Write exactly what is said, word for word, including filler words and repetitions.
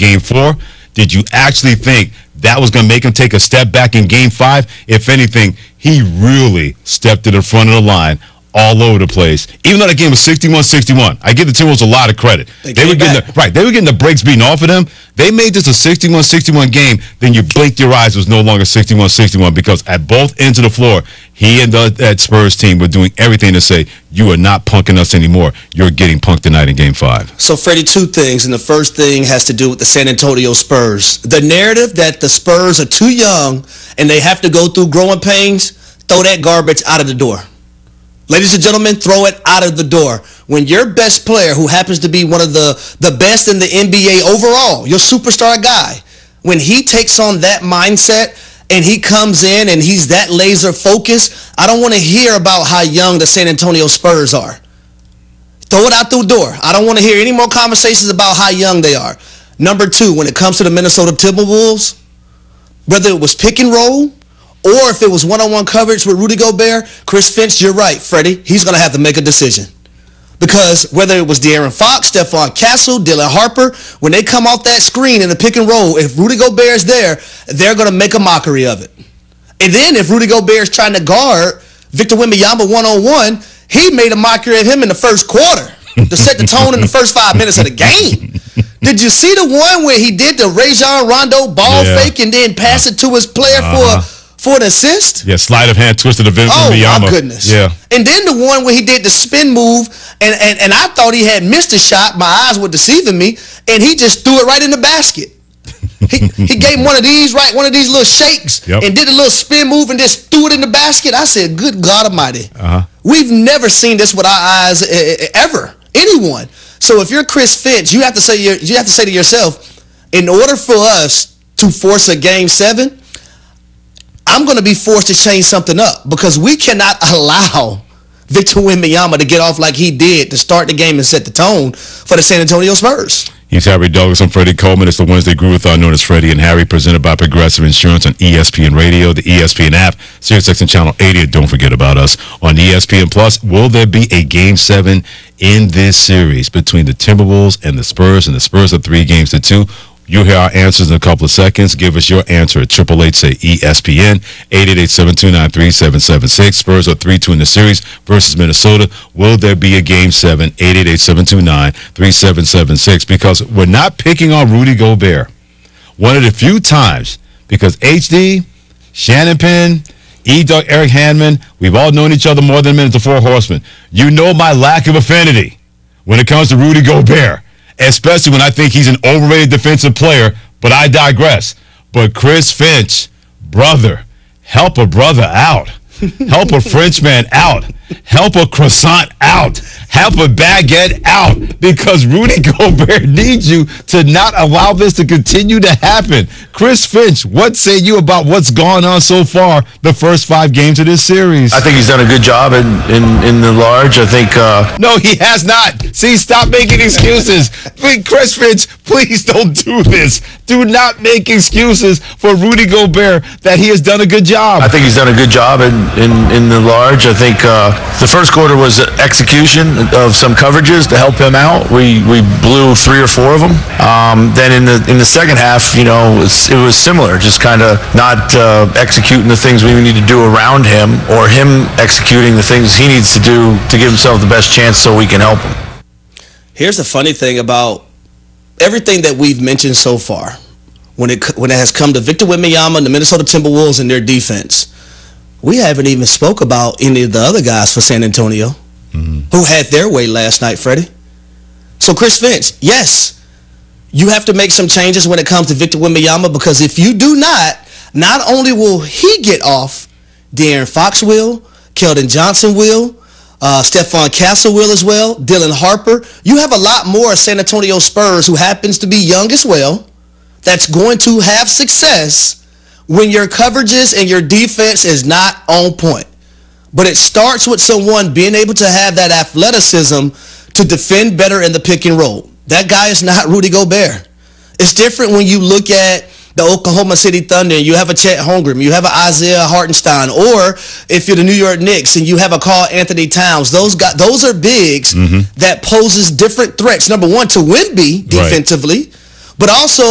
game four? Did you actually think that was going to make him take a step back in game five? If anything, he really stepped to the front of the line all over the place. Even though that game was sixty-one sixty-one, I give the Timberwolves a lot of credit. They, they were getting the, right. They were getting the breaks beaten off of them. They made this a sixty-one sixty-one game. Then you blinked your eyes, it was no longer sixty-one sixty-one because at both ends of the floor, he and the, that Spurs team were doing everything to say, you are not punking us anymore. You're getting punked tonight in game five. So, Freddie, two things. And the first thing has to do with the San Antonio Spurs. The narrative that the Spurs are too young and they have to go through growing pains, throw that garbage out of the door. Ladies and gentlemen, throw it out of the door. When your best player, who happens to be one of the, the best in the N B A overall, your superstar guy, when he takes on that mindset and he comes in and he's that laser focused, I don't want to hear about how young the San Antonio Spurs are. Throw it out the door. I don't want to hear any more conversations about how young they are. Number two, when it comes to the Minnesota Timberwolves, whether it was pick and roll, or if it was one-on-one coverage with Rudy Gobert, Chris Finch, you're right, Freddie. He's going to have to make a decision. Because whether it was De'Aaron Fox, Stephon Castle, Dylan Harper, when they come off that screen in the pick and roll, if Rudy Gobert's there, they're going to make a mockery of it. And then if Rudy Gobert's trying to guard Victor Wembanyama one-on-one, he made a mockery of him in the first quarter to set the tone in the first five minutes of the game. Did you see the one where he did the Rajon Rondo ball yeah. fake and then pass it to his player uh-huh. for For an assist? Yeah, sleight of hand, twisted of Vince Oh, Miyama. my goodness. Yeah. And then the one where he did the spin move, and, and, and I thought he had missed a shot. My eyes were deceiving me, and he just threw it right in the basket. he, he gave one of these, right, one of these little shakes, yep. and did a little spin move and just threw it in the basket. I said, good God Almighty. Uh-huh. We've never seen this with our eyes uh, ever, anyone. So if you're Chris Finch, you have to say you have to say to yourself, in order for us to force a game seven, I'm going to be forced to change something up because we cannot allow Victor Wembanyama to get off like he did to start the game and set the tone for the San Antonio Spurs. He's Harry Douglas. I'm Freddie Coleman. It's the Wednesday Groove-a-thon known as Freddie and Harry, presented by Progressive Insurance on E S P N Radio, the E S P N app, SiriusXM Channel eighty. Don't forget about us on E S P N Plus. Will there be a Game seven in this series between the Timberwolves and the Spurs? And the Spurs are three games to two. You'll hear our answers in a couple of seconds. Give us your answer at eight eight eight, say E S P N, eight eight eight, seven two nine, three seven seven six. Spurs are three two in the series versus Minnesota. Will there be a Game seven? eight eight eight, seven two nine, three seven seven six. Because we're not picking on Rudy Gobert. One of the few times, because H D, Shannon Penn, E-Duck, Eric Handman, we've all known each other more than a minute, the Four Horsemen. You know my lack of affinity when it comes to Rudy Gobert. Especially when I think he's an overrated defensive player, but I digress. But Chris Finch, brother, help a brother out. Help a Frenchman out. Help a croissant out. Help a baguette out. Because Rudy Gobert needs you to not allow this to continue to happen. Chris Finch, what say you about what's gone on so far the first five games of this series? I think he's done a good job in, in, in the large. I think... Uh... No, he has not. See, stop making excuses. Please, Chris Finch, please don't do this. Do not make excuses for Rudy Gobert that he has done a good job. I think he's done a good job in, in, in the large. I think uh, the first quarter was execution of some coverages to help him out. We we blew three or four of them. Um, then in the in the second half, you know, it was, it was similar, just kind of not uh, executing the things we need to do around him, or him executing the things he needs to do to give himself the best chance so we can help him. Here's the funny thing about everything that we've mentioned so far. When it when it has come to Victor Wembanyama and the Minnesota Timberwolves and their defense, we haven't even spoke about any of the other guys for San Antonio mm-hmm. who had their way last night, Freddie. So Chris Finch, yes, you have to make some changes when it comes to Victor Wembanyama, because if you do not, not only will he get off, De'Aaron Fox will, Keldon Johnson will, uh, Stephon Castle will as well, Dylan Harper. You have a lot more San Antonio Spurs who happens to be young as well, that's going to have success when your coverages and your defense is not on point. But it starts with someone being able to have that athleticism to defend better in the pick and roll. That guy is not Rudy Gobert. It's different when you look at the Oklahoma City Thunder and you have a Chet Holmgren, you have an Isaiah Hartenstein, or if you're the New York Knicks and you have a Karl Anthony Towns. Those guys, those are bigs mm-hmm. that poses different threats. Number one, to Wemby defensively, right. but also